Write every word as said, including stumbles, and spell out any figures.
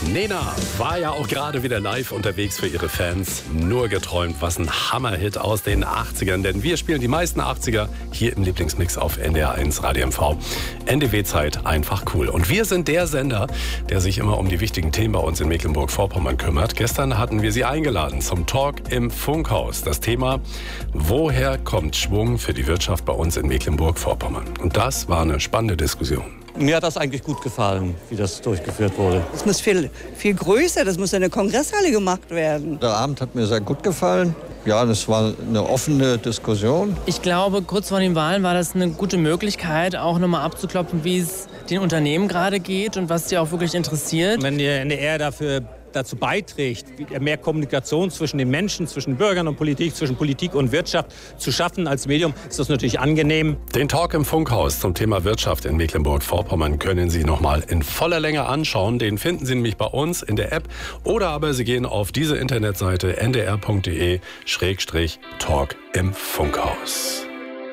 Nena war ja auch gerade wieder live unterwegs für ihre Fans. Nur geträumt, was ein Hammerhit aus den achtzigern. Denn wir spielen die meisten achtziger hier im Lieblingsmix auf N D R eins Radio M V. N D W-Zeit einfach cool. Und wir sind der Sender, der sich immer um die wichtigen Themen bei uns in Mecklenburg-Vorpommern kümmert. Gestern hatten wir Sie eingeladen zum Talk im Funkhaus. Das Thema: Woher kommt Schwung für die Wirtschaft bei uns in Mecklenburg-Vorpommern? Und das war eine spannende Diskussion. Mir hat das eigentlich gut gefallen, wie das durchgeführt wurde. Das muss viel, viel größer, das muss in der Kongresshalle gemacht werden. Der Abend hat mir sehr gut gefallen. Ja, das war eine offene Diskussion. Ich glaube, kurz vor den Wahlen war das eine gute Möglichkeit, auch nochmal abzuklopfen, wie es den Unternehmen gerade geht und was sie auch wirklich interessiert. Wenn die N D R dafür dazu beiträgt, mehr Kommunikation zwischen den Menschen, zwischen Bürgern und Politik, zwischen Politik und Wirtschaft zu schaffen als Medium, ist das natürlich angenehm. Den Talk im Funkhaus zum Thema Wirtschaft in Mecklenburg-Vorpommern können Sie nochmal in voller Länge anschauen. Den finden Sie nämlich bei uns in der App oder aber Sie gehen auf diese Internetseite n d r punkt d e Schrägstrich Talk im Funkhaus.